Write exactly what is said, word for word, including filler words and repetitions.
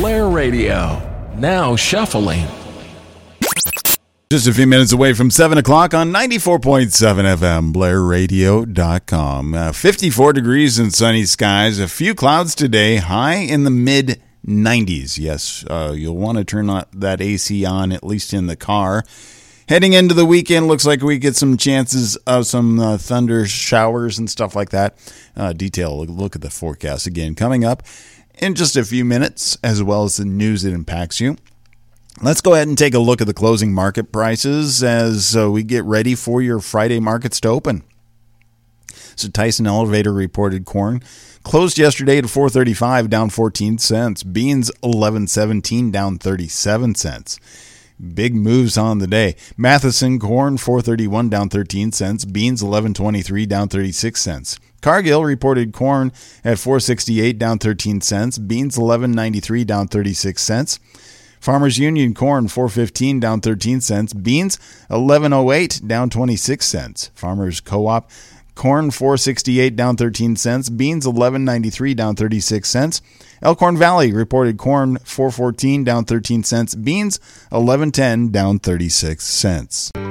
Blair Radio, now shuffling. Just a few minutes away from seven o'clock on ninety-four point seven F M, blair radio dot com. Uh, fifty-four degrees and sunny skies. A few clouds today, high in the mid nineties. Yes, uh, you'll want to turn that A C on, at least in the car. Heading into the weekend, looks like we get some chances of some uh, thunder showers and stuff like that. Uh, detail, look at the forecast again coming up in just a few minutes, as well as the news that impacts you. Let's go ahead and take a look at the closing market prices as uh, we get ready for your Friday markets to open. So Tyson Elevator reported corn closed yesterday at four thirty-five, down fourteen cents. Beans eleven seventeen, down thirty-seven cents. Big moves on the day. Matheson corn four thirty-one, down thirteen cents. Beans eleven twenty-three, down thirty-six cents. Cargill reported corn at four sixty-eight, down thirteen cents. Beans eleven ninety-three, down thirty-six cents. Farmers Union corn four fifteen, down thirteen cents. Beans eleven oh eight, down twenty-six cents. Farmers Co-op corn four sixty-eight, down thirteen cents. Beans eleven ninety-three, down thirty-six cents. Elkhorn Valley reported corn four fourteen, down thirteen cents. Beans eleven ten, down thirty-six cents.